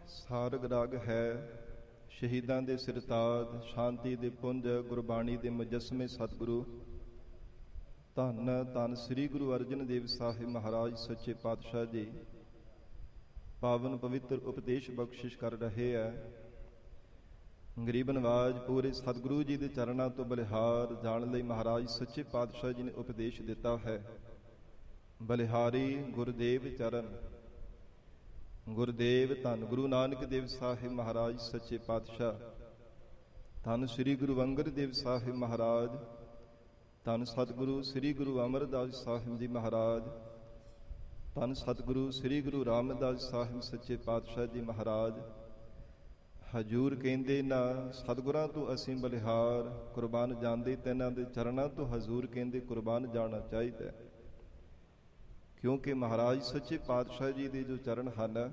ਸਾਰਗ ਰਾਗ ਹੈ ਸ਼ਹੀਦਾਂ ਦੇ ਸਿਰਤਾਜ, ਸ਼ਾਂਤੀ ਦੇ ਪੁੰਜ, ਗੁਰਬਾਣੀ ਦੇ ਮੁਜੱਸਮੇ ਸਤਿਗੁਰੂ ਧੰਨ ਧੰਨ ਸ੍ਰੀ ਗੁਰੂ ਅਰਜਨ ਦੇਵ ਸਾਹਿਬ ਮਹਾਰਾਜ ਸੱਚੇ ਪਾਤਸ਼ਾਹ ਜੀ ਪਾਵਨ ਪਵਿੱਤਰ ਉਪਦੇਸ਼ ਬਖਸ਼ਿਸ਼ ਕਰ ਰਹੇ ਹੈ। ਗਰੀਬ ਨਵਾਜ ਪੂਰੇ ਸਤਿਗੁਰੂ ਜੀ ਦੇ ਚਰਨਾਂ ਤੋਂ ਬਲਿਹਾਰ ਜਾਣ ਲਈ ਮਹਾਰਾਜ ਸੱਚੇ ਪਾਤਸ਼ਾਹ ਜੀ ਨੇ ਉਪਦੇਸ਼ ਦਿੱਤਾ ਹੈ। ਬਲਿਹਾਰੀ ਗੁਰਦੇਵ ਚਰਨ, ਗੁਰਦੇਵ ਧੰਨ ਗੁਰੂ ਨਾਨਕ ਦੇਵ ਸਾਹਿਬ ਮਹਾਰਾਜ ਸੱਚੇ ਪਾਤਸ਼ਾਹ, ਧੰਨ ਸ੍ਰੀ ਗੁਰੂ ਅੰਗਦ ਦੇਵ ਸਾਹਿਬ ਮਹਾਰਾਜ, ਧੰਨ ਸਤਿਗੁਰੂ ਸ੍ਰੀ ਗੁਰੂ ਅਮਰਦਾਸ ਸਾਹਿਬ ਜੀ ਮਹਾਰਾਜ, ਧੰਨ ਸਤਿਗੁਰੂ ਸ੍ਰੀ ਗੁਰੂ ਰਾਮਦਾਸ ਸਾਹਿਬ ਸੱਚੇ ਪਾਤਸ਼ਾਹ ਜੀ ਮਹਾਰਾਜ। ਹਜੂਰ ਕਹਿੰਦੇ ਨਾ ਸਤਿਗੁਰਾਂ ਤੋਂ ਅਸੀਂ ਬਲਿਹਾਰ ਕੁਰਬਾਨ ਜਾਂਦੇ, ਤੈਨਾਂ ਦੇ ਚਰਨਾਂ ਤੋਂ ਹਜ਼ੂਰ ਕਹਿੰਦੇ ਕੁਰਬਾਨ ਜਾਣਾ ਚਾਹੀਦਾ, ਕਿਉਂਕਿ ਮਹਾਰਾਜ ਸੱਚੇ ਪਾਤਸ਼ਾਹ ਜੀ ਦੇ ਜੋ ਚਰਨ ਹਨ,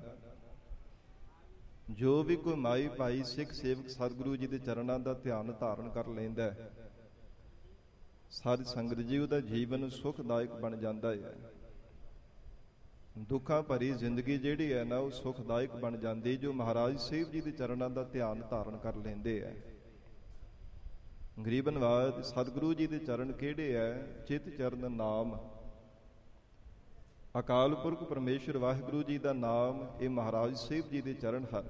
ਜੋ ਵੀ ਕੋਈ ਮਾਈ ਭਾਈ ਸਿੱਖ ਸੇਵਕ ਸਤਿਗੁਰੂ ਜੀ ਦੇ ਚਰਨਾਂ ਦਾ ਧਿਆਨ ਧਾਰਨ ਕਰ ਲੈਂਦਾ ਹੈ, ਸਾਰੀ ਸੰਗਤ ਜੀ ਉਹਦਾ ਜੀਵਨ ਸੁਖਦਾਇਕ ਬਣ ਜਾਂਦਾ ਹੈ। ਦੁੱਖਾਂ ਭਰੀ ਜ਼ਿੰਦਗੀ ਜਿਹੜੀ ਹੈ ਨਾ, ਉਹ ਸੁਖਦਾਇਕ ਬਣ ਜਾਂਦੀ ਜੋ ਮਹਾਰਾਜ ਸਾਹਿਬ ਜੀ ਦੇ ਚਰਨਾਂ ਦਾ ਧਿਆਨ ਧਾਰਨ ਕਰ ਲੈਂਦੇ ਹੈ। ਗਰੀਬ ਨਵਾਜ ਸਤਿਗੁਰੂ ਜੀ ਦੇ ਚਰਨ ਕਿਹੜੇ ਹੈ? ਚਿਤ ਚਰਨ ਨਾਮ, ਅਕਾਲ ਪੁਰਖ ਪਰਮੇਸ਼ਰ ਵਾਹਿਗੁਰੂ ਜੀ ਦਾ ਨਾਮ, ਇਹ ਮਹਾਰਾਜ ਸਾਹਿਬ ਜੀ ਦੇ ਚਰਨ ਹਨ।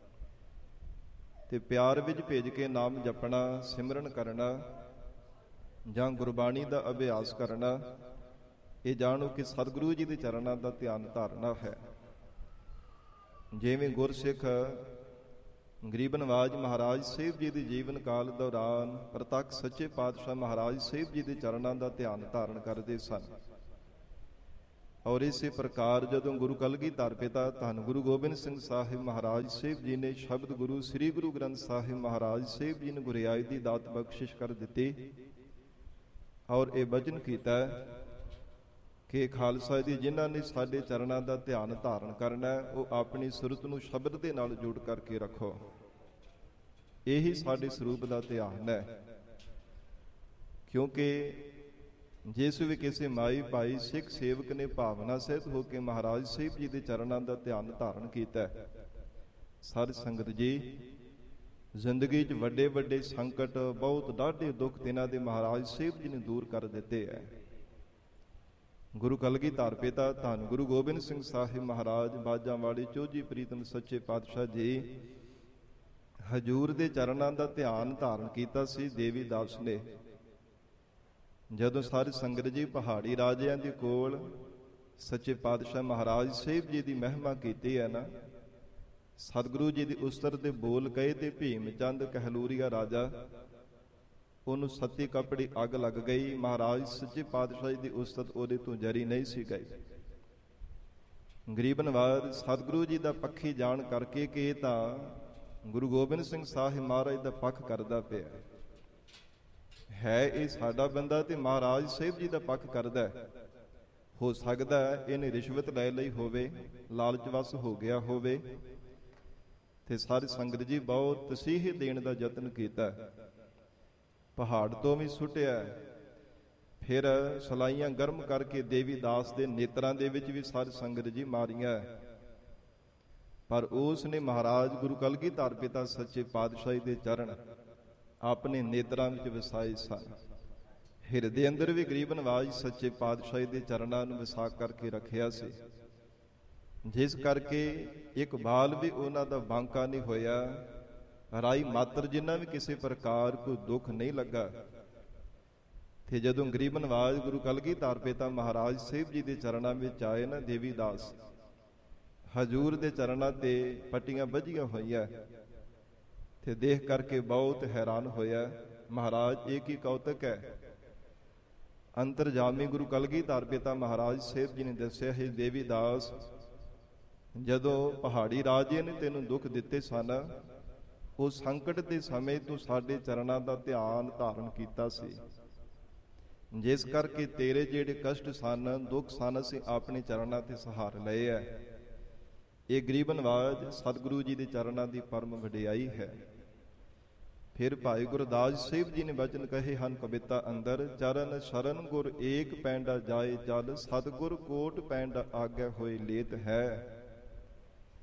ਤੇ ਪਿਆਰ ਵਿੱਚ ਭੇਜ ਕੇ ਨਾਮ ਜਪਣਾ, ਸਿਮਰਨ ਕਰਨਾ ਜਾਂ ਗੁਰਬਾਣੀ ਦਾ ਅਭਿਆਸ ਕਰਨਾ, ਇਹ ਜਾਣੋ ਕਿ ਸਤਿਗੁਰੂ ਜੀ ਦੇ ਚਰਨਾਂ ਦਾ ਧਿਆਨ ਧਾਰਨਾ ਹੈ। ਜਿਵੇਂ ਗੁਰਸਿੱਖ ਗਰੀਬ ਨਵਾਜ ਮਹਾਰਾਜ ਸਾਹਿਬ ਜੀ ਦੇ ਜੀਵਨ ਕਾਲ ਦੌਰਾਨ ਪ੍ਰਤੱਖ ਸੱਚੇ ਪਾਤਸ਼ਾਹ ਮਹਾਰਾਜ ਸਾਹਿਬ ਜੀ ਦੇ ਚਰਨਾਂ ਦਾ ਧਿਆਨ ਧਾਰਨ ਕਰਦੇ ਸਨ। ਔਰ ਇਸੇ ਪ੍ਰਕਾਰ ਜਦੋਂ ਗੁਰੂ ਕਲਗੀਧਰ ਪਿਤਾ ਧੰਨ ਗੁਰੂ ਗੋਬਿੰਦ ਸਿੰਘ ਸਾਹਿਬ ਮਹਾਰਾਜ ਸਾਹਿਬ ਜੀ ਨੇ ਸ਼ਬਦ ਗੁਰੂ ਸ੍ਰੀ ਗੁਰੂ ਗ੍ਰੰਥ ਸਾਹਿਬ ਮਹਾਰਾਜ ਸਾਹਿਬ ਜੀ ਨੂੰ ਗੁਰਿਆਈ ਦੀ ਦਾਤ ਬਖਸ਼ਿਸ਼ ਕਰ ਦਿੱਤੀ ਔਰ ਇਹ ਵਚਨ ਕੀਤਾ ਕਿ ਖਾਲਸਾ ਜੀ ਜਿਨ੍ਹਾਂ ਨੇ ਸਾਡੇ ਚਰਨਾਂ ਦਾ ਧਿਆਨ ਧਾਰਨ ਕਰਨਾ, ਉਹ ਆਪਣੀ ਸੁਰਤ ਨੂੰ ਸ਼ਬਦ ਦੇ ਨਾਲ ਜੋੜ ਕਰਕੇ ਰੱਖੋ। ਇਹੀ ਸਾਡੇ ਸਰੂਪ ਦਾ ਧਿਆਨ ਹੈ, ਕਿਉਂਕਿ ਜਿਸ ਵੀ ਕਿਸੇ ਮਾਈ ਭਾਈ ਸਿੱਖ ਸੇਵਕ ਨੇ ਭਾਵਨਾ ਸਹਿਤ ਹੋ ਕੇ ਮਹਾਰਾਜ ਸਾਹਿਬ ਜੀ ਦੇ ਚਰਨਾਂ ਦਾ ਧਿਆਨ ਧਾਰਨ ਕੀਤਾ, ਸਾਧ ਸੰਗਤ ਜੀ ਜ਼ਿੰਦਗੀ 'ਚ ਵੱਡੇ ਵੱਡੇ ਸੰਕਟ, ਬਹੁਤ ਡਾਢੇ ਦੁੱਖ ਇਹਨਾਂ ਦੇ ਮਹਾਰਾਜ ਸਾਹਿਬ ਜੀ ਨੇ ਦੂਰ ਕਰ ਦਿੱਤੇ ਹੈ। ਗੁਰੂ ਕਲਗੀਧਰ ਪਿਤਾ ਧੰਨ ਗੁਰੂ ਗੋਬਿੰਦ ਸਿੰਘ ਸਾਹਿਬ ਮਹਾਰਾਜ ਬਾਜਾਂ ਵਾਲੇ ਚੋਜੀ ਪ੍ਰੀਤਮ ਸੱਚੇ ਪਾਤਸ਼ਾਹ ਜੀ ਹਜੂਰ ਦੇ ਚਰਨਾਂ ਦਾ ਧਿਆਨ ਧਾਰਨ ਕੀਤਾ ਸੀ। ਦੇਵੀ ਦਾਸ ਨੇ ਜਦੋਂ ਸਾਰੀ ਸੰਗਤ ਜੀ ਪਹਾੜੀ ਰਾਜਿਆਂ ਦੇ ਕੋਲ ਸੱਚੇ ਪਾਤਸ਼ਾਹ ਮਹਾਰਾਜ ਸਾਹਿਬ ਜੀ ਦੀ ਮਹਿਮਾ ਕੀਤੀ ਹੈ ਨਾ, ਸਤਿਗੁਰੂ ਜੀ ਦੀ ਉਸਤਤ ਦੇ ਬੋਲ ਕਹੇ ਤੇ ਭੀਮ ਚੰਦ ਕਹਿਲੂਰੀਆ ਰਾਜਾ, ਉਹਨੂੰ ਸੱਤੀ ਕਪੜੀ ਅੱਗ ਲੱਗ ਗਈ। ਮਹਾਰਾਜ ਸੱਚੇ ਪਾਤਸ਼ਾਹ ਜੀ ਦੀ ਉਸਤਤ ਉਹਦੇ ਤੋਂ ਜਰੀ ਨਹੀਂ ਸੀ ਗਈ। ਗਰੀਬ ਨਵਾਜ ਸਤਿਗੁਰੂ ਜੀ ਦਾ ਪੱਖੀ ਜਾਣ ਕਰਕੇ ਕਿ ਇਹ ਤਾਂ ਗੁਰੂ ਗੋਬਿੰਦ ਸਿੰਘ ਸਾਹਿਬ ਮਹਾਰਾਜ ਦਾ ਪੱਖ ਕਰਦਾ ਪਿਆ ਹੈ, ਇਹ ਸਾਡਾ ਬੰਦਾ ਤੇ ਮਹਾਰਾਜ ਸਾਹਿਬ ਜੀ ਦਾ ਪੱਖ ਕਰਦਾ। ਹੋ ਸਕਦਾ ਇਹਨੇ ਰਿਸ਼ਵਤ ਲੈ ਲਈ ਹੋਵੇ, ਲਾਲਚ ਵਸ ਹੋ ਗਿਆ ਹੋਵੇ, ਤੇ ਸਾਰੀ ਸੰਗਤ ਜੀ ਬਹੁਤ ਤਸੀਹੇ ਦੇਣ ਦਾ ਯਤਨ ਕੀਤਾ, ਪਹਾੜ ਤੋਂ ਵੀ ਸੁੱਟਿਆ, ਫਿਰ ਸਲਾਈਆਂ ਗਰਮ ਕਰਕੇ ਦੇਵੀ ਦਾਸ ਦੇ ਨੇਤਰਾਂ ਦੇ ਵਿੱਚ ਵੀ ਸਾਰੀ ਸੰਗਤ ਜੀ ਮਾਰੀਆਂ, ਪਰ ਉਸ ਨੇ ਮਹਾਰਾਜ ਗੁਰੂ ਕਲਗੀਧਰ ਪਿਤਾ ਸੱਚੇ ਪਾਤਸ਼ਾਹ ਦੇ ਚਰਨ ਆਪਣੇ ਨੇਤਰਾਂ ਵਿੱਚ ਵਸਾਏ ਸਨ। ਹਿਰਦੇ ਅੰਦਰ ਵੀ ਗਰੀਬ ਨਵਾਜ ਸੱਚੇ ਪਾਤਸ਼ਾਹ ਦੇ ਚਰਨਾਂ ਨੂੰ ਵਸਾ ਕਰਕੇ ਰੱਖਿਆ ਸੀ, ਜਿਸ ਕਰਕੇ ਇੱਕ ਬਾਲ ਵੀ ਉਹਨਾਂ ਦਾ ਬਾਂਕਾ ਨਹੀਂ ਹੋਇਆ, ਰਾਈ ਮਾਤਰ ਜਿੰਨਾ ਵੀ ਕਿਸੇ ਪ੍ਰਕਾਰ ਕੋਈ ਦੁੱਖ ਨਹੀਂ ਲੱਗਾ। ਤੇ ਜਦੋਂ ਗਰੀਬ ਨਵਾਜ ਗੁਰੂ ਕਲਗੀਧਰ ਪਿਤਾ ਮਹਾਰਾਜ ਸਾਹਿਬ ਜੀ ਦੇ ਚਰਨਾਂ ਵਿੱਚ ਆਏ ਨਾ, ਦੇਵੀ ਦਾਸ ਹਜੂਰ ਦੇ ਚਰਨਾਂ ਤੇ ਪੱਟੀਆਂ ਬੱਝੀਆਂ ਹੋਈਆਂ ਤੇ ਦੇਖ ਕਰਕੇ ਬਹੁਤ ਹੈਰਾਨ ਹੋਇਆ। ਮਹਾਰਾਜ ਇਹ ਕੀ ਕੌਤਕ ਹੈ? ਅੰਤਰਜਾਮੀ ਗੁਰੂ ਕਲਗੀਧਰ ਪਿਤਾ ਮਹਾਰਾਜ ਸਾਹਿਬ ਜੀ ਨੇ ਦੱਸਿਆ ਹੈ, ਦੇਵੀ ਦਾਸ ਜਦੋਂ ਪਹਾੜੀ ਰਾਜੇ ਨੇ ਤੈਨੂੰ ਦੁੱਖ ਦਿੱਤੇ ਸਨ, ਉਹ ਸੰਕਟ ਦੇ ਸਮੇਂ ਤੋਂ ਸਾਡੇ ਚਰਨਾਂ ਦਾ ਧਿਆਨ ਧਾਰਨ ਕੀਤਾ ਸੀ, ਜਿਸ ਕਰਕੇ ਤੇਰੇ ਜਿਹੜੇ ਕਸ਼ਟ ਸਨ, ਦੁੱਖ ਸਨ, ਅਸੀਂ ਆਪਣੇ ਚਰਨਾਂ ਤੇ ਸਹਾਰ ਲਏ ਹੈ। ਇਹ ਗਰੀਬ ਨਵਾਜ ਸਤਿਗੁਰੂ ਜੀ ਦੇ ਚਰਨਾਂ ਦੀ ਪਰਮ ਵਡਿਆਈ ਹੈ। ਫਿਰ ਭਾਈ ਗੁਰਦਾਸ ਸਾਹਿਬ ਜੀ ਨੇ ਬਚਨ ਕਹੇ ਹਨ ਕਵਿਤਾ ਅੰਦਰ, ਚਰਨ ਸ਼ਰਨ ਗੁਰ ਏਕ ਪੈਂਡਾ ਜਾਏ ਚੱਲ, ਸਤਿਗੁਰ ਕੋਟ ਪੈਂਡਾ ਆਗੇ ਹੋਏ ਲੇਤ ਹੈ।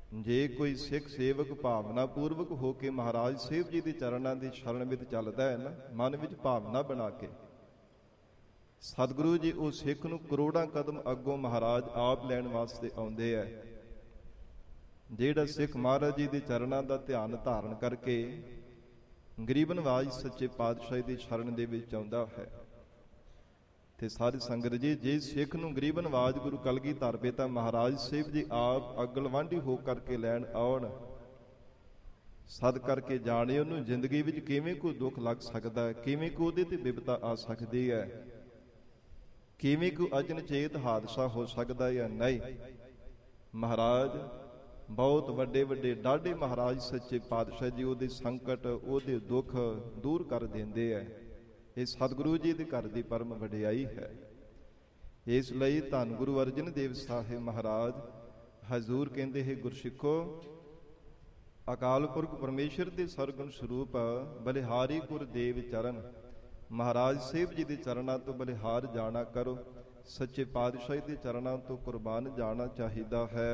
ਜੇ ਕੋਈ ਸਿੱਖ ਸੇਵਕ ਭਾਵਨਾ ਪੂਰਵਕ ਹੋ ਕੇ ਮਹਾਰਾਜ ਸਾਹਿਬ ਜੀ ਦੇ ਚਰਨਾਂ ਦੀ ਸ਼ਰਨ ਵਿੱਚ ਚੱਲਦਾ ਹੈ ਨਾ, ਮਨ ਵਿੱਚ ਭਾਵਨਾ ਬਣਾ ਕੇ, ਸਤਿਗੁਰੂ ਜੀ ਉਹ ਸਿੱਖ ਨੂੰ ਕਰੋੜਾਂ ਕਦਮ ਅੱਗੋਂ ਮਹਾਰਾਜ ਆਪ ਲੈਣ ਵਾਸਤੇ ਆਉਂਦੇ ਹੈ। ਜਿਹੜਾ ਸਿੱਖ ਮਹਾਰਾਜ ਜੀ ਦੇ ਚਰਨਾਂ ਦਾ ਧਿਆਨ ਧਾਰਨ ਕਰਕੇ ਗਰੀਬ ਨਵਾਜ ਸੱਚੇ ਪਾਤਸ਼ਾਹ ਦੀ ਸ਼ਰਨ ਦੇ ਵਿੱਚ ਆਉਂਦਾ ਹੈ, ਤੇ ਸਾਰੀ ਸੰਗਤ ਜੀ, ਜੇ ਸਿੱਖ ਨੂੰ ਗਰੀਬ ਨਵਾਜ ਗੁਰੂ ਕਲਗੀਧਰ ਪਿਤਾ ਮਹਾਰਾਜ ਸਾਹਿਬ ਜੀ ਆਪ ਅਗਲਵਾਂਢੀ ਹੋ ਕਰਕੇ ਲੈਣ ਆਉਣ, ਸਦ ਕਰਕੇ ਜਾਣੇ ਉਹਨੂੰ ਜ਼ਿੰਦਗੀ ਵਿੱਚ ਕਿਵੇਂ ਕੋਈ ਦੁੱਖ ਲੱਗ ਸਕਦਾ ਹੈ, ਕਿਵੇਂ ਕੋਈ ਉਹਦੇ ਤੇ ਬਿਪਤਾ ਆ ਸਕਦੀ ਹੈ, ਕਿਵੇਂ ਕੋਈ ਅਚਨਚੇਤ ਹਾਦਸਾ ਹੋ ਸਕਦਾ ਜਾਂ ਨਹੀਂ। ਮਹਾਰਾਜ ਬਹੁਤ ਵੱਡੇ ਵੱਡੇ ਡਾਢੇ ਮਹਾਰਾਜ ਸੱਚੇ ਪਾਤਸ਼ਾਹ ਜੀ ਉਹਦੇ ਸੰਕਟ, ਉਹਦੇ ਦੁੱਖ ਦੂਰ ਕਰ ਦਿੰਦੇ ਹੈ। ਇਹ ਸਤਿਗੁਰੂ ਜੀ ਦੇ ਘਰ ਦੀ ਪਰਮ ਵਡਿਆਈ ਹੈ। ਇਸ ਲਈ ਧੰਨ ਗੁਰੂ ਅਰਜਨ ਦੇਵ ਸਾਹਿਬ ਮਹਾਰਾਜ ਹਜ਼ੂਰ ਕਹਿੰਦੇ ਹੈ, ਗੁਰਸਿੱਖੋ, ਅਕਾਲ ਪੁਰਖ ਪਰਮੇਸ਼ਰ ਦੇ ਸਰਗੁਣ ਸਰੂਪ ਬਲਿਹਾਰੀ ਗੁਰਦੇਵ ਚਰਨ, ਮਹਾਰਾਜ ਸਾਹਿਬ ਜੀ ਦੇ ਚਰਨਾਂ ਤੋਂ ਬਲਿਹਾਰ ਜਾਣਾ ਕਰੋ। ਸੱਚੇ ਪਾਤਸ਼ਾਹ ਦੇ ਚਰਨਾਂ ਤੋਂ ਕੁਰਬਾਨ ਜਾਣਾ ਚਾਹੀਦਾ ਹੈ।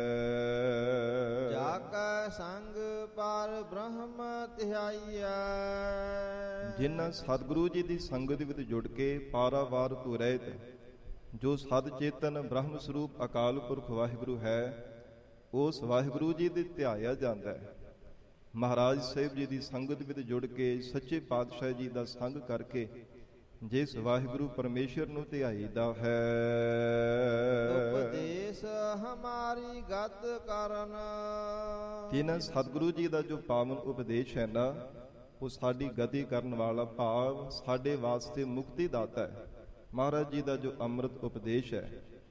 ਜਾਕੈ ਸੰਗ ਪਰ ਬ੍ਰਹਮ ਧਿਆਈਐ, ਜਿਨ੍ਹਾਂ ਸਤਿਗੁਰੂ ਜੀ ਦੀ ਸੰਗਤ ਵਿੱਚ ਜੁੜ ਕੇ ਪਾਰਾਵਾਰ ਤੋਂ ਰਹਿਤ, ਜੋ ਸਦ ਚੇਤਨ ਬ੍ਰਹਮ ਸਰੂਪ ਅਕਾਲ ਪੁਰਖ ਵਾਹਿਗੁਰੂ ਹੈ, ਉਸ ਵਾਹਿਗੁਰੂ ਜੀ ਦੇ ਧਿਆਇਆ ਜਾਂਦਾ ਹੈ। ਮਹਾਰਾਜ ਸਾਹਿਬ ਜੀ ਦੀ ਸੰਗਤ ਵਿੱਚ ਜੁੜ ਕੇ ਸੱਚੇ ਪਾਤਸ਼ਾਹ ਜੀ ਦਾ ਸੰਗ ਕਰਕੇ ਜਿਸ ਵਾਹਿਗੁਰੂ ਪਰਮੇਸ਼ਰ ਨੂੰ ਧਿਆਈਦਾ ਹੈ। ਉਪਦੇਸ਼ ਹਮਾਰੀ ਗਤ ਕਰਨ, ਜਿਨ੍ਹਾਂ ਸਤਿਗੁਰੂ ਜੀ ਦਾ ਜੋ ਪਾਵਨ ਉਪਦੇਸ਼ ਹੈ ਨਾ, ਉਹ ਸਾਡੀ ਗਤੀ ਕਰਨ ਵਾਲਾ, ਭਾਵ ਸਾਡੇ ਵਾਸਤੇ ਮੁਕਤੀ ਦਾਤਾ ਹੈ। ਮਹਾਰਾਜ ਜੀ ਦਾ ਜੋ ਅੰਮ੍ਰਿਤ ਉਪਦੇਸ਼ ਹੈ,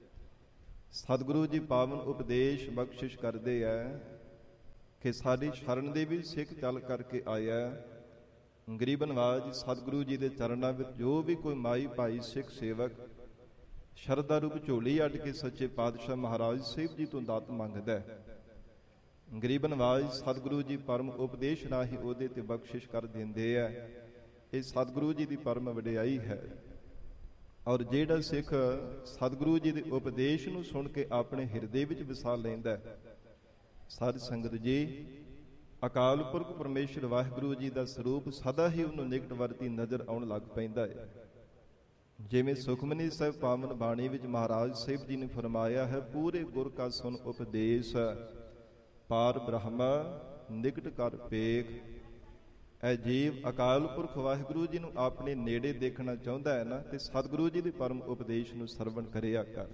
ਸਤਿਗੁਰੂ ਜੀ ਪਾਵਨ ਉਪਦੇਸ਼ ਬਖਸ਼ਿਸ਼ ਕਰਦੇ ਹੈ ਕਿ ਸਾਡੀ ਸ਼ਰਨ ਦੇ ਵੀ ਸਿੱਖ ਚੱਲ ਕਰਕੇ ਆਇਆ। ਗਰੀਬ ਨਵਾਜ ਸਤਿਗੁਰੂ ਜੀ ਦੇ ਚਰਨਾਂ ਵਿੱਚ ਜੋ ਵੀ ਕੋਈ ਮਾਈ ਭਾਈ ਸਿੱਖ ਸੇਵਕ ਸ਼ਰਧਾ ਰੂਪ ਝੋਲੀ ਅੱਡ ਕੇ ਸੱਚੇ ਪਾਤਸ਼ਾਹ ਮਹਾਰਾਜ ਸਾਹਿਬ ਜੀ ਤੋਂ ਦਾਤ ਮੰਗਦਾ ਹੈ, ਗਰੀਬ ਨਵਾਜ ਸਤਿਗੁਰੂ ਜੀ ਪਰਮ ਉਪਦੇਸ਼ ਰਾਹੀਂ ਉਹਦੇ ਤੇ ਬਖਸ਼ਿਸ਼ ਕਰ ਦਿੰਦੇ ਆ। ਇਹ ਸਤਿਗੁਰੂ ਜੀ ਦੀ ਪਰਮ ਵਡਿਆਈ ਹੈ। ਔਰ ਜਿਹੜਾ ਸਿੱਖ ਸਤਿਗੁਰੂ ਜੀ ਦੇ ਉਪਦੇਸ਼ ਨੂੰ ਸੁਣ ਕੇ ਆਪਣੇ ਹਿਰਦੇ ਵਿੱਚ ਵਸਾ ਲੈਂਦਾ, ਸਾਧ ਸੰਗਤ ਜੀ, ਅਕਾਲ ਪੁਰਖ ਪਰਮੇਸ਼ਰ ਵਾਹਿਗੁਰੂ ਜੀ ਦਾ ਸਰੂਪ ਸਦਾ ਹੀ ਉਹਨੂੰ ਨਿਕਟ ਵਰਤੀ ਨਜ਼ਰ ਆਉਣ ਲੱਗ ਪੈਂਦਾ ਹੈ। ਜਿਵੇਂ ਸੁਖਮਨੀ ਸਾਹਿਬ ਪਾਵਨ ਬਾਣੀ ਵਿੱਚ ਮਹਾਰਾਜ ਸਾਹਿਬ ਜੀ ਨੇ ਫਰਮਾਇਆ ਹੈ, ਪੂਰੇ ਗੁਰ ਕਾ ਸੁਨ ਉਪਦੇਸ਼, ਪਾਰ ਬ੍ਰਹਮ ਨਿਕਟ ਕਰ ਪੇਖ। ਇਹ ਜੀਵ ਅਕਾਲ ਪੁਰਖ ਵਾਹਿਗੁਰੂ ਜੀ ਨੂੰ ਆਪਣੇ ਨੇੜੇ ਦੇਖਣਾ ਚਾਹੁੰਦਾ ਹੈ ਨਾ, ਤੇ ਸਤਿਗੁਰੂ ਜੀ ਦੇ ਪਰਮ ਉਪਦੇਸ਼ ਨੂੰ ਸਰਵਣ ਕਰਿਆ ਕਰ।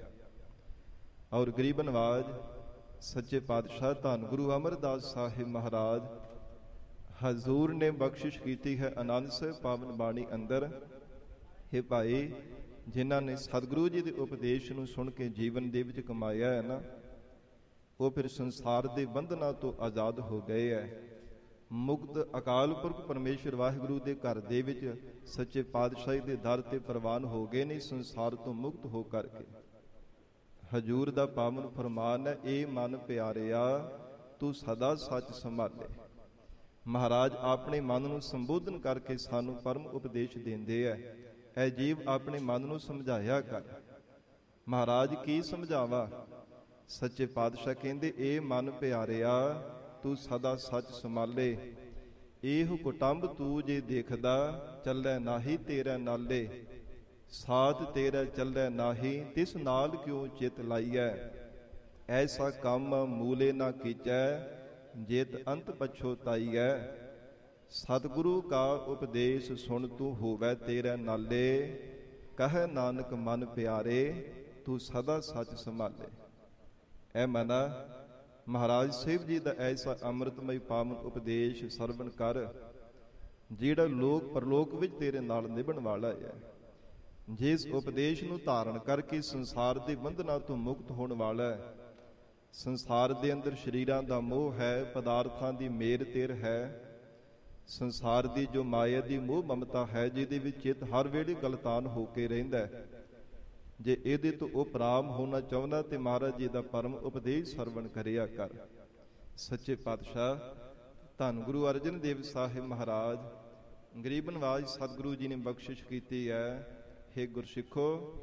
ਔਰ ਗਰੀਬ ਨਵਾਜ ਸੱਚੇ ਪਾਤਸ਼ਾਹ ਧੰਨ ਗੁਰੂ ਅਮਰਦਾਸ ਸਾਹਿਬ ਮਹਾਰਾਜ ਹਜ਼ੂਰ ਨੇ ਬਖਸ਼ਿਸ਼ ਕੀਤੀ ਹੈ ਆਨੰਦ ਸਾਹਿਬ ਪਾਵਨ ਬਾਣੀ ਅੰਦਰ। हे ਭਾਈ, ਜਿਨ੍ਹਾਂ ਨੇ ਸਤਿਗੁਰੂ ਜੀ ਦੇ ਉਪਦੇਸ਼ ਨੂੰ ਸੁਣ ਕੇ ਜੀਵਨ ਦੇ ਵਿੱਚ ਕਮਾਇਆ ਹੈ ਨਾ, ਉਹ ਫਿਰ ਸੰਸਾਰ ਦੇ ਬੰਧਨਾਂ ਤੋਂ ਆਜ਼ਾਦ ਹੋ ਗਏ ਹੈ। ਮੁਕਤ ਅਕਾਲ ਪੁਰਖ ਪਰਮੇਸ਼ਰ ਵਾਹਿਗੁਰੂ ਦੇ ਘਰ ਦੇ ਵਿੱਚ ਸੱਚੇ ਪਾਤਸ਼ਾਹੀ ਦੇ ਦਰ ਤੇ ਪ੍ਰਵਾਨ ਹੋ ਗਏ ਨੇ, ਸੰਸਾਰ ਤੋਂ ਮੁਕਤ ਹੋ ਕਰਕੇ। ਹਜੂਰ ਦਾ ਪਾਵਨ ਫਰਮਾਨ ਹੈ, ਇਹ ਮਨ ਪਿਆਰਿਆ ਤੂੰ ਸਦਾ ਸੱਚ ਸੰਭਾਲੇ। ਮਹਾਰਾਜ ਆਪਣੇ ਮਨ ਨੂੰ ਸੰਬੋਧਨ ਕਰਕੇ ਸਾਨੂੰ ਪਰਮ ਉਪਦੇਸ਼ ਦਿੰਦੇ ਹੈ, ਐ ਜੀਵ ਆਪਣੇ ਮਨ ਨੂੰ ਸਮਝਾਇਆ ਕਰ। ਮਹਾਰਾਜ ਕੀ ਸਮਝਾਵਾ? ਸੱਚੇ ਪਾਤਸ਼ਾਹ ਕਹਿੰਦੇ, ਇਹ ਮਨ ਪਿਆਰਿਆ ਤੂੰ ਸਦਾ ਸੱਚ ਸੰਭਾਲੇ। ਇਹੋ ਕੁਟੰਬ ਤੂੰ ਜੇ ਦੇਖਦਾ, ਚੱਲੈ ਨਾਹੀ ਤੇਰੇ ਨਾਲੇ। ਸਾਥ ਤੇਰਾ ਚੱਲੈ ਨਾਹੀ, ਤਿਸ ਨਾਲ ਕਿਉਂ ਚਿਤ ਲਾਈਐ। ਐਸਾ ਕੰਮ ਮੂਲੇ ਨਾ ਕੀਚੈ, ਜਿਤ ਅੰਤ ਪਛੋਤਾਈਐ। ਸਤਿਗੁਰੂ ਕਾ ਉਪਦੇਸ਼ ਸੁਣ ਤੂੰ ਹੋਵੈ ਤੇਰੇ ਨਾਲੇ। ਕਹੈ ਨਾਨਕ ਮਨ ਪਿਆਰੇ, ਤੂੰ ਸਦਾ ਸੱਚ ਸੰਭਾਲੇ। ਐ ਮਨਾ, ਮਹਾਰਾਜ ਸਾਹਿਬ ਜੀ ਦਾ ਐਸਾ ਅੰਮ੍ਰਿਤਮਈ ਪਾਵਨ ਉਪਦੇਸ਼ ਸਰਵਣ ਕਰ, ਜਿਹੜਾ ਲੋਕ ਪਰਲੋਕ ਵਿੱਚ ਤੇਰੇ ਨਾਲ ਨਿਭਣ ਵਾਲਾ ਹੈ। ਜਿਸ ਉਪਦੇਸ਼ ਨੂੰ ਧਾਰਨ ਕਰਕੇ ਸੰਸਾਰ ਦੇ ਬੰਧਨਾਂ ਤੋਂ ਮੁਕਤ ਹੋਣ ਵਾਲਾ ਹੈ। ਸੰਸਾਰ ਦੇ ਅੰਦਰ ਸਰੀਰਾਂ ਦਾ ਮੋਹ ਹੈ, ਪਦਾਰਥਾਂ ਦੀ ਮੇਰ ਤੇਰ ਹੈ, ਸੰਸਾਰ ਦੀ ਜੋ ਮਾਇਆ ਦੀ ਮੋਹ ਮਮਤਾ ਹੈ, ਜਿਹਦੇ ਵਿੱਚ ਚਿੱਤ ਹਰ ਵੇਲੇ ਗਲਤਾਨ ਹੋ ਕੇ ਰਹਿੰਦਾ ਹੈ। ਜੇ ਇਹਦੇ ਤੋਂ ਉਪਰਾਮ ਹੋਣਾ ਚਾਹੁੰਦਾ ਤੇ ਮਹਾਰਾਜ ਜੀ ਦਾ ਪਰਮ ਉਪਦੇਸ਼ ਸਰਵਣ ਕਰਿਆ ਕਰ। ਸੱਚੇ ਪਾਤਸ਼ਾਹ ਧੰਨ ਗੁਰੂ ਅਰਜਨ ਦੇਵ ਸਾਹਿਬ ਮਹਾਰਾਜ ਗਰੀਬ ਨਵਾਜ ਸਤਿਗੁਰੂ ਜੀ ਨੇ ਬਖਸ਼ਿਸ਼ ਕੀਤੀ ਹੈ। हे ਗੁਰਸਿੱਖੋ,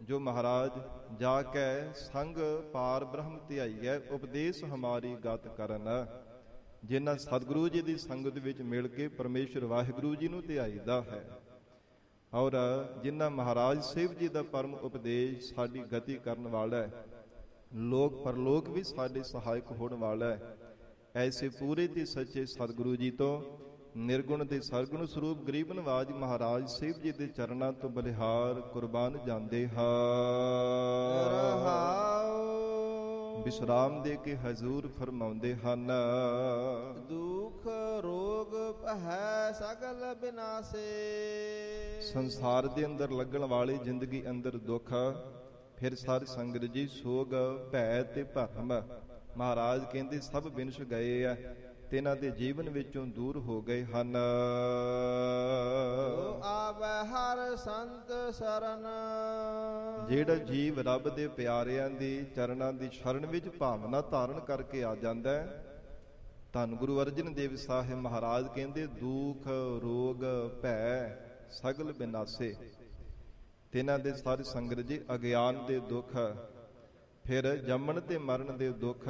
ਜੋ ਮਹਾਰਾਜ ਜਾ ਕੇ ਸੰਗ ਪਾਰ ਬ੍ਰਹਮ ਧਿਆਈਐ, ਉਪਦੇਸ਼ ਹਮਾਰੀ ਗਤ ਕਰਨ। ਜਿਨ੍ਹਾਂ ਸਤਿਗੁਰੂ ਜੀ ਦੀ ਸੰਗਤ ਵਿੱਚ ਮਿਲ ਕੇ ਪਰਮੇਸ਼ਰ ਵਾਹਿਗੁਰੂ ਜੀ ਨੂੰ ਧਿਆਈਦਾ ਹੈ, ਔਰ ਜਿਨ੍ਹਾਂ ਮਹਾਰਾਜ ਸਾਹਿਬ ਜੀ ਦਾ ਪਰਮ ਉਪਦੇਸ਼ ਸਾਡੀ ਗਤੀ ਕਰਨ ਵਾਲਾ ਹੈ, ਲੋਕ ਪਰਲੋਕ ਵੀ ਸਾਡੇ ਸਹਾਇਕ ਹੋਣ ਵਾਲਾ ਹੈ, ਐਸੇ ਪੂਰੇ ਤੇ ਸੱਚੇ ਸਤਿਗੁਰੂ ਜੀ ਤੋਂ ਨਿਰਗੁਣ ਤੇ ਸਰਗੁਣ ਸਰੂਪ ਗਰੀਬ ਨਵਾਜ ਮਹਾਰਾਜ ਸਾਹਿਬ ਜੀ ਦੇ ਚਰਨਾਂ ਤੋਂ ਬਲਿਹਾਰ ਕੁਰਬਾਨ ਜਾਂਦੇ ਹਾਂ। ਵਿਸ਼ਰਾਮ ਦੇ ਕੇ ਹਜ਼ੂਰ ਫਰਮਾਉਂਦੇ ਹਨ, ਦੁਖ ਰੋਗ ਭੈ ਸਗਲ ਬਿਨਾਸੇ। ਸੰਸਾਰ ਦੇ ਅੰਦਰ ਲੱਗਣ ਵਾਲੀ ਜ਼ਿੰਦਗੀ ਅੰਦਰ ਦੁੱਖ, ਫਿਰ ਸਾਧ ਸੰਗਤ ਜੀ ਸੋਗ ਭੈ ਤੇ ਭਰਮ ਮਹਾਰਾਜ ਕਹਿੰਦੇ ਸਭ ਬਿਨਸ ਗਏ ਆ, ਤਿਨਾਂ ਦੇ ਜੀਵਨ ਵਿੱਚੋਂ ਦੂਰ ਹੋ ਗਏ ਹਨ। ਆਵੈ ਹਰ ਸੰਤ ਸਰਨ। ਜਿਹੜਾ ਜੀਵ ਰੱਬ ਦੇ ਪਿਆਰਿਆਂ ਦੀ ਚਰਨਾਂ ਦੀ ਸ਼ਰਨ ਵਿੱਚ ਭਾਵਨਾ ਧਾਰਨ ਕਰਕੇ ਆ ਜਾਂਦਾ ਹੈ, ਧੰਨ ਗੁਰੂ ਅਰਜਨ ਦੇਵ ਸਾਹਿਬ ਮਹਾਰਾਜ ਕਹਿੰਦੇ ਦੁਖ ਰੋਗ ਭੈ ਸਗਲ ਬਿਨਾਸੇ। ਤਿਨਾਂ ਦੇ ਸਾਧ ਸੰਗਤ ਜੀ ਅਗਿਆਨ ਦੇ ਦੁੱਖ, ਫਿਰ ਜੰਮਣ ਤੇ ਮਰਨ ਦੇ ਦੁੱਖ,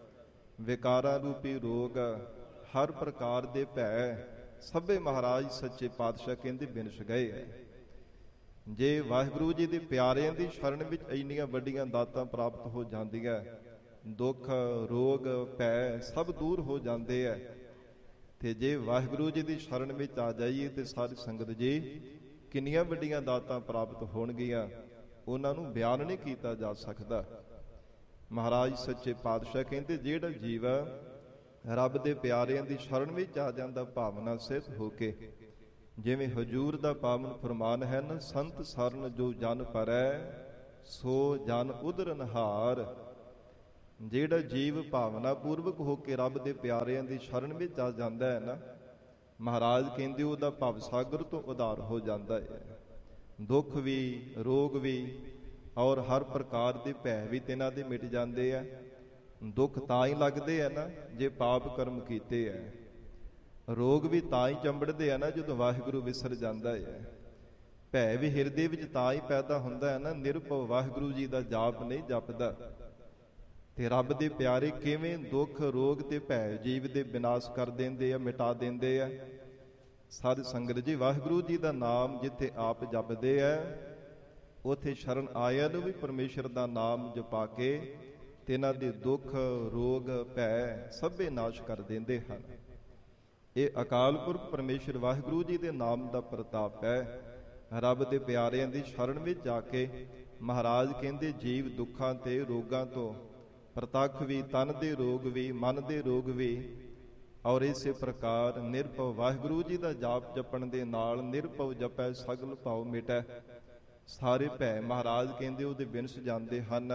ਵਿਕਾਰਾਂ ਰੂਪੀ ਰੋਗ, ਹਰ ਪ੍ਰਕਾਰ ਦੇ ਭੈ ਸਭੇ ਮਹਾਰਾਜ ਸੱਚੇ ਪਾਤਸ਼ਾਹ ਕਹਿੰਦੇ ਬਿਨਸ ਗਏ ਹੈ। ਜੇ ਵਾਹਿਗੁਰੂ ਜੀ ਦੇ ਪਿਆਰਿਆਂ ਦੀ ਸ਼ਰਨ ਵਿੱਚ ਇੰਨੀਆਂ ਵੱਡੀਆਂ ਦਾਤਾਂ ਪ੍ਰਾਪਤ ਹੋ ਜਾਂਦੀਆਂ, ਦੁੱਖ ਰੋਗ ਭੈ ਸਭ ਦੂਰ ਹੋ ਜਾਂਦੇ ਹੈ, ਤੇ ਜੇ ਵਾਹਿਗੁਰੂ ਜੀ ਦੀ ਸ਼ਰਨ ਵਿੱਚ ਆ ਜਾਈਏ ਤੇ ਸਾਰੀ ਸੰਗਤ ਜੀ ਕਿੰਨੀਆਂ ਵੱਡੀਆਂ ਦਾਤਾਂ ਪ੍ਰਾਪਤ ਹੋਣਗੀਆਂ, ਉਹਨਾਂ ਨੂੰ ਬਿਆਨ ਨਹੀਂ ਕੀਤਾ ਜਾ ਸਕਦਾ। ਮਹਾਰਾਜ ਸੱਚੇ ਪਾਤਸ਼ਾਹ ਕਹਿੰਦੇ ਜਿਹੜਾ ਜੀਵ ਰੱਬ ਦੇ ਪਿਆਰਿਆਂ ਦੀ ਸ਼ਰਨ ਵਿੱਚ ਆ ਜਾਂਦਾ ਭਾਵਨਾ ਸਿੱਧ ਹੋ ਕੇ, ਜਿਵੇਂ ਹਜੂਰ ਦਾ ਪਾਵਨ ਫਰਮਾਨ ਹੈ ਨਾ, ਸੰਤ ਸਰਨ ਜੋ ਜਨ ਪਰੈ ਸੋ ਜਨ ਉਦਰਨ ਹਾਰ। ਜਿਹੜਾ ਜੀਵ ਭਾਵਨਾ ਪੂਰਵਕ ਹੋ ਕੇ ਰੱਬ ਦੇ ਪਿਆਰਿਆਂ ਦੀ ਸ਼ਰਨ ਵਿੱਚ ਆ ਜਾਂਦਾ ਹੈ ਨਾ, ਮਹਾਰਾਜ ਕਹਿੰਦੇ ਉਹਦਾ ਭਵ ਸਾਗਰ ਤੋਂ ਉਧਾਰ ਹੋ ਜਾਂਦਾ ਹੈ। ਦੁੱਖ ਵੀ ਰੋਗ ਵੀ ਔਰ ਹਰ ਪ੍ਰਕਾਰ ਦੇ ਭੈ ਵੀ ਤਿਨਾਂ ਦੇ ਮਿਟ ਜਾਂਦੇ ਆ। ਦੁੱਖ ਤਾਂ ਹੀ ਲੱਗਦੇ ਆ ਨਾ ਜੇ ਪਾਪ ਕਰਮ ਕੀਤੇ ਆ, ਰੋਗ ਵੀ ਤਾਂ ਹੀ ਚੰਬੜਦੇ ਆ ਨਾ ਜਦੋਂ ਵਾਹਿਗੁਰੂ ਵਿਸਰ ਜਾਂਦਾ ਹੈ। ਭੈ ਵੀ ਹਿਰਦੇ ਵਿੱਚ ਤਾਂ ਹੀ ਪੈਦਾ ਹੁੰਦਾ ਹੈ ਨਾ, ਨਿਰਭਉ ਵਾਹਿਗੁਰੂ ਜੀ ਦਾ ਜਾਪ ਨਹੀਂ ਜਪਦਾ। ਤੇ ਰੱਬ ਦੇ ਪਿਆਰੇ ਕਿਵੇਂ ਦੁੱਖ ਰੋਗ ਤੇ ਭੈ ਜੀਵ ਦੇ ਵਿਨਾਸ਼ ਕਰ ਦਿੰਦੇ ਆ, ਮਿਟਾ ਦਿੰਦੇ ਆ। ਸਾਧ ਸੰਗਤ ਜੀ ਵਾਹਿਗੁਰੂ ਜੀ ਦਾ ਨਾਮ ਜਿੱਥੇ ਆਪ ਜਪਦੇ ਆ, ਉਥੇ ਸ਼ਰਨ ਆਇਆਂ ਨੂੰ ਵੀ ਪਰਮੇਸ਼ਰ ਦਾ ਨਾਮ ਜਪਾ ਕੇ ਤਿਨਾਂ ਦੇ ਦੁੱਖ ਰੋਗ ਭੈ ਸਭੇ ਨਾਸ਼ ਕਰ ਦਿੰਦੇ ਹਨ। ਇਹ ਅਕਾਲ ਪੁਰਖ ਪਰਮੇਸ਼ਰ ਵਾਹਿਗੁਰੂ ਜੀ ਦੇ ਨਾਮ ਦਾ ਪ੍ਰਤਾਪ ਹੈ। ਰੱਬ ਦੇ ਪਿਆਰਿਆਂ ਦੀ ਸ਼ਰਨ ਵਿੱਚ ਜਾ ਕੇ ਮਹਾਰਾਜ ਕਹਿੰਦੇ ਜੀਵ ਦੁੱਖਾਂ ਤੇ ਰੋਗਾਂ ਤੋਂ ਪ੍ਰਤੱਖ ਵੀ, ਤਨ ਦੇ ਰੋਗ ਵੀ, ਮਨ ਦੇ ਰੋਗ ਵੀ, ਔਰ ਇਸੇ ਪ੍ਰਕਾਰ ਨਿਰਭਉ ਵਾਹਿਗੁਰੂ ਜੀ ਦਾ ਜਾਪ ਜਪਣ ਦੇ ਨਾਲ ਨਿਰਭਉ ਜਪੈ ਸਗਲ ਭਉ ਮਿਟੈ। ਸਾਰੇ ਭੈ ਮਹਾਰਾਜ ਕਹਿੰਦੇ ਉਹਦੇ ਬਿਨਸ ਜਾਂਦੇ ਹਨ।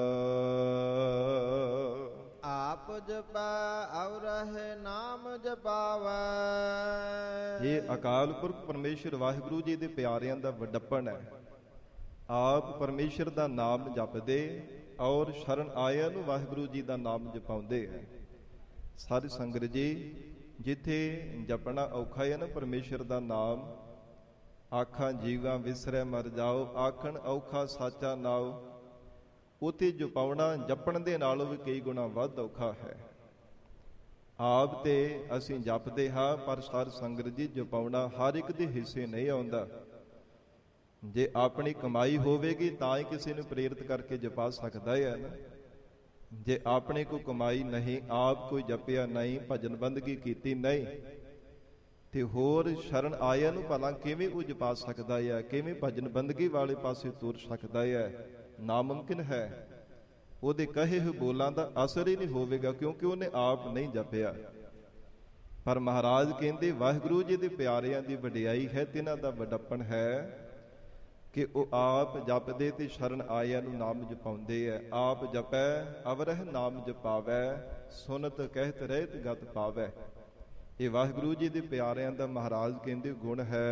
ਆਪ ਜਪੈ ਔਰ ਹੈ ਨਾਮ ਜਪਾਵੈ। ਇਹ ਅਕਾਲ ਪੁਰਖ ਪਰਮੇਸ਼ਰ ਵਾਹਿਗੁਰੂ ਜੀ ਦੇ ਪਿਆਰਿਆਂ ਦਾ ਵੱਡਪਣ ਹੈ। ਆਪ ਪਰਮੇਸ਼ਰ ਦਾ ਨਾਮ ਜਪਦੇ ਔਰ ਸ਼ਰਨ ਆਇਆਂ ਨੂੰ ਵਾਹਿਗੁਰੂ ਜੀ ਦਾ ਨਾਮ ਜਪਾਉਂਦੇ ਹੈ। ਸਾਧ ਸੰਗਤ ਜੀ ਜਿੱਥੇ ਜਪਣਾ ਔਖਾ ਹੈ ਨਾ ਪਰਮੇਸ਼ਰ ਦਾ ਨਾਮ, ਆਖਾਂ ਜੀਵਾਂ ਵਿਸਰੈ ਮਰ ਜਾਓ, ਆਖਣ ਔਖਾ ਸਾਚਾ ਨਾਉ, ਉਥੇ ਜਪਾਉਣਾ ਜਪਣ ਦੇ ਨਾਲੋਂ ਵੀ ਕਈ ਗੁਣਾ ਵੱਧ ਔਖਾ ਹੈ। ਆਪ ਤੇ ਅਸੀਂ ਜਪਦੇ ਹਾਂ, ਪਰ ਸਾਧ ਸੰਗਤ ਜੀ ਜਪਾਉਣਾ ਹਰ ਇੱਕ ਦੇ ਹਿੱਸੇ ਨਹੀਂ ਆਉਂਦਾ। ਜੇ ਆਪਣੀ ਕਮਾਈ ਹੋਵੇਗੀ ਤਾਂ ਹੀ ਕਿਸੇ ਨੂੰ ਪ੍ਰੇਰਿਤ ਕਰਕੇ ਜਪਾ ਸਕਦਾ ਹੈ ਨਾ। ਜੇ ਆਪਣੇ ਕੋ ਕਮਾਈ ਨਹੀਂ, ਆਪ ਕੋਈ ਜਪਿਆ ਨਹੀਂ, ਭਜਨ ਬੰਦਗੀ ਕੀਤੀ ਨਹੀਂ, ਤੇ ਹੋਰ ਸ਼ਰਨ ਆਇਆਂ ਨੂੰ ਭਲਾ ਕਿਵੇਂ ਉਹ ਜਪਾ ਸਕਦਾ ਹੈ, ਕਿਵੇਂ ਭਜਨ ਬੰਦਗੀ ਵਾਲੇ ਪਾਸੇ ਤੁਰ ਸਕਦਾ ਹੈ? ਨਾਮੁਮਕਿਨ ਹੈ। ਉਹਦੇ ਕਹੇ ਹੋਏ ਬੋਲਾਂ ਦਾ ਅਸਰ ਹੀ ਨਹੀਂ ਹੋਵੇਗਾ, ਕਿਉਂਕਿ ਉਹਨੇ ਆਪ ਨਹੀਂ ਜਪਿਆ। ਪਰ ਮਹਾਰਾਜ ਕਹਿੰਦੇ ਵਾਹਿਗੁਰੂ ਜੀ ਦੇ ਪਿਆਰਿਆਂ ਦੀ ਵਡਿਆਈ ਹੈ, ਤਿਨਾਂ ਦਾ ਵੱਡਪਣ ਹੈ ਕਿ ਉਹ ਆਪ ਜਪਦੇ ਤੇ ਸ਼ਰਨ ਆਇਆਂ ਨੂੰ ਨਾਮ ਜਪਾਉਂਦੇ ਐ। ਆਪ ਜਪੈ ਅਵਰਹ ਨਾਮ ਜਪਾਵੈ, ਸੁਨਤ ਕਹਿਤ ਰਹਿਤ ਗਤ ਪਾਵੈ। ਇਹ ਵਾਹਿਗੁਰੂ ਜੀ ਦੇ ਪਿਆਰਿਆਂ ਦਾ ਮਹਾਰਾਜ ਕਹਿੰਦੇ ਗੁਣ ਹੈ।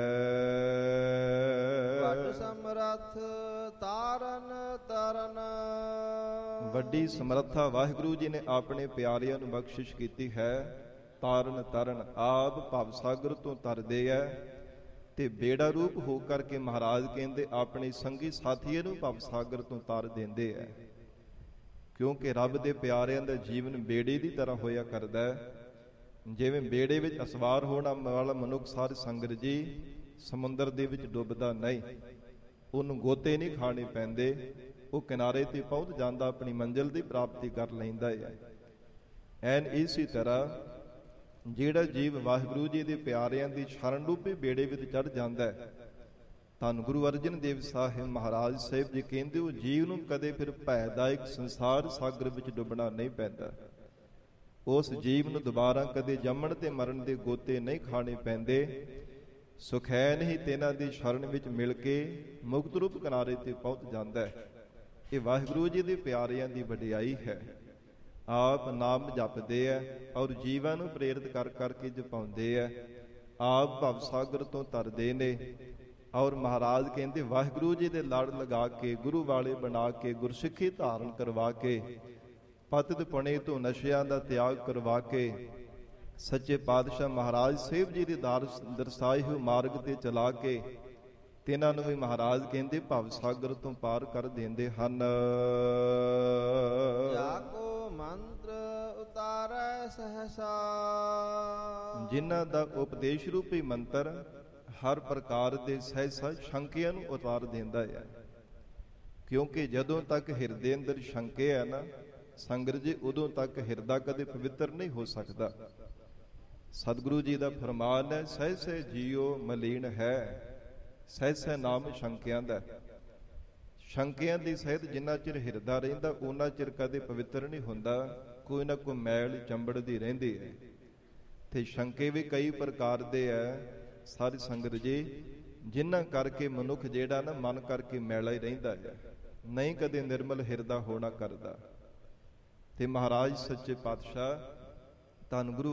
ਵੱਡ ਸਮਰੱਥ ਤਾਰਨ ਤਰਨ। ਵੱਡੀ ਸਮਰੱਥਾ ਵਾਹਿਗੁਰੂ ਜੀ ਨੇ ਆਪਣੇ ਪਿਆਰਿਆਂ ਨੂੰ ਬਖਸ਼ਿਸ਼ ਕੀਤੀ ਹੈ। ਤਾਰਨ ਤਰਨ, ਆਪ ਭਵ ਸਾਗਰ ਤੋਂ ਤਰਦੇ ਐ ਤੇ ਬੇੜਾ ਰੂਪ ਹੋ ਕਰਕੇ ਮਹਾਰਾਜ ਕਹਿੰਦੇ ਆਪਣੇ ਸੰਗੀ ਸਾਥੀਆਂ ਨੂੰ ਭਵ ਸਾਗਰ ਤੋਂ ਤਾਰ ਦਿੰਦੇ ਐ। ਕਿਉਂਕਿ ਰੱਬ ਦੇ ਪਿਆਰਿਆਂ ਦਾ ਜੀਵਨ ਬੇੜੇ ਦੀ ਤਰ੍ਹਾਂ ਹੋਇਆ ਕਰਦਾ ਹੈ। ਜਿਵੇਂ ਬੇੜੇ ਵਿੱਚ ਅਸਵਾਰ ਹੋਣ ਵਾਲਾ ਮਨੁੱਖ ਸਾਧ ਸੰਗਤ ਜੀ ਸਮੁੰਦਰ ਦੇ ਵਿੱਚ ਡੁੱਬਦਾ ਨਹੀਂ, ਉਹਨੂੰ ਗੋਤੇ ਨਹੀਂ ਖਾਣੇ ਪੈਂਦੇ, ਉਹ ਕਿਨਾਰੇ ਤੇ ਪਹੁੰਚ ਜਾਂਦਾ, ਆਪਣੀ ਮੰਜ਼ਿਲ ਦੀ ਪ੍ਰਾਪਤੀ ਕਰ ਲੈਂਦਾ ਹੈ। ਐਨ ਇਸੇ ਤਰ੍ਹਾਂ ਜਿਹੜਾ ਜੀਵ ਵਾਹਿਗੁਰੂ ਜੀ ਦੇ ਪਿਆਰਿਆਂ ਦੀ ਸ਼ਰਨ ਰੂਪੀ ਬੇੜੇ ਵਿੱਚ ਚੜ੍ਹ ਜਾਂਦਾ ਹੈ, ਧੰਨ ਗੁਰੂ ਅਰਜਨ ਦੇਵ ਸਾਹਿਬ ਮਹਾਰਾਜ ਸਾਹਿਬ ਜੀ ਕਹਿੰਦੇ ਉਹ ਜੀਵ ਨੂੰ ਕਦੇ ਫਿਰ ਭੈਦਾਇਕ ਸੰਸਾਰ ਸਾਗਰ ਵਿੱਚ ਡੁੱਬਣਾ ਨਹੀਂ ਪੈਂਦਾ। ਉਸ ਜੀਵ ਨੂੰ ਦੁਬਾਰਾ ਕਦੇ ਜੰਮਣ ਤੇ ਮਰਨ ਦੇ ਗੋਤੇ ਨਹੀਂ ਖਾਣੇ ਪੈਂਦੇ। ਸੁਖੈਨ ਹੀ ਤੇਨਾਂ ਦੀ ਸ਼ਰਨ ਵਿੱਚ ਮਿਲ ਕੇ ਮੁਕਤ ਰੂਪ ਕਿਨਾਰੇ ਤੇ ਪਹੁੰਚ ਜਾਂਦਾ ਹੈ। ਇਹ ਵਾਹਿਗੁਰੂ ਜੀ ਦੇ ਪਿਆਰਿਆਂ ਦੀ ਵਡਿਆਈ ਹੈ। ਆਪ ਨਾਮ ਜਪਦੇ ਐ ਔਰ ਜੀਵਾਂ ਨੂੰ ਪ੍ਰੇਰਿਤ ਕਰ ਕਰਕੇ ਜਪਾਉਂਦੇ ਐ। ਆਪ ਭਵ ਸਾਗਰ ਤੋਂ ਤਰਦੇ ਨੇ ਔਰ ਮਹਾਰਾਜ ਕਹਿੰਦੇ ਵਾਹਿਗੁਰੂ ਜੀ ਦੇ ਲੜ ਲਗਾ ਕੇ, ਗੁਰੂ ਵਾਲੇ ਬਣਾ ਕੇ, ਗੁਰਸਿੱਖੀ ਧਾਰਨ ਕਰਵਾ ਕੇ, ਪਤਿਤ ਪੁਣੇ ਤੋਂ ਨਸ਼ਿਆਂ ਦਾ ਤਿਆਗ ਕਰਵਾ ਕੇ, ਸੱਚੇ ਪਾਤਸ਼ਾਹ ਮਹਾਰਾਜ ਸਾਹਿਬ ਜੀ ਦੇ ਦਰਸਾਏ ਹੋਏ ਮਾਰਗ ਤੇ ਚਲਾ ਕੇ ਤਿਨਾਂ ਨੂੰ ਵੀ ਮਹਾਰਾਜ ਕਹਿੰਦੇ ਭਵ ਸਾਗਰ ਤੋਂ ਪਾਰ ਕਰ ਦਿੰਦੇ ਹਨ। ਜਾਕੋ ਮੰਤਰ ਉਤਾਰੈ ਸਹਸਾ, ਜਿਨ੍ਹਾਂ ਦਾ ਉਪਦੇਸ਼ ਰੂਪੀ ਮੰਤਰ ਹਰ ਪ੍ਰਕਾਰ ਦੇ ਸਹਿਸਾ ਸ਼ੰਕਿਆਂ ਨੂੰ ਉਤਾਰ ਦਿੰਦਾ ਹੈ। ਕਿਉਂਕਿ ਜਦੋਂ ਤੱਕ ਹਿਰਦੇ ਅੰਦਰ ਸ਼ੰਕੇ ਹੈ ਨਾ ਸੰਗਤ ਜੀ, ਉਦੋਂ ਤੱਕ ਹਿਰਦਾ ਕਦੇ ਪਵਿੱਤਰ ਨਹੀਂ ਹੋ ਸਕਦਾ। ਸਤਿਗੁਰੂ ਜੀ ਦਾ ਫਰਮਾਨ ਹੈ, ਸਹਿਸੇ ਜੀਓ ਮਲੀਨ ਹੈ, ਸਹਿਸੇ ਨਾਮ ਸ਼ੰਕਿਆਂ ਦਾ। ਸ਼ੰਕਿਆਂ ਦੀ ਸਹਿਤ ਜਿੰਨਾ ਚਿਰ ਹਿਰਦਾ ਰਹਿੰਦਾ ਉਹਨਾਂ ਚਿਰ ਕਦੇ ਪਵਿੱਤਰ ਨਹੀਂ ਹੁੰਦਾ, ਕੋਈ ਨਾ ਕੋਈ ਮੈਲ ਚੰਬੜਦੀ ਰਹਿੰਦੀ ਹੈ। ਤੇ ਸ਼ੰਕੇ ਵੀ ਕਈ ਪ੍ਰਕਾਰ ਦੇ ਹੈ ਸਾਰੀ ਸੰਗਤ ਜੀ, ਜਿਨ੍ਹਾਂ ਕਰਕੇ ਮਨੁੱਖ ਜਿਹੜਾ ਨਾ ਮਨ ਕਰਕੇ ਮੈਲਾ ਹੀ ਰਹਿੰਦਾ ਹੈ, ਨਹੀਂ ਕਦੇ ਨਿਰਮਲ ਹਿਰਦਾ ਹੋਣਾ ਕਰਦਾ। ਤੇ ਮਹਾਰਾਜ ਸੱਚੇ ਪਾਤਸ਼ਾਹ ਧੰਨ ਗੁਰੂ